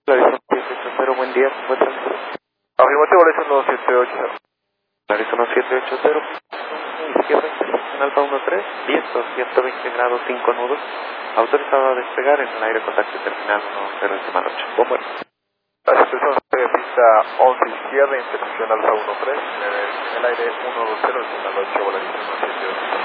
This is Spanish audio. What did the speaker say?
Clarizo 780, buen día, encuéntrame. Afirmativo, Horizon 1780. Clarizo 780, izquierda, internacional Alfa 13, viento 120 grados 5 nudos, autorizado a despegar en el aire contacto terminal 10 8. Bomber. Aceptación de pista 11 izquierda, internacional Alfa 13, en el aire 120 8, Volaris 1780.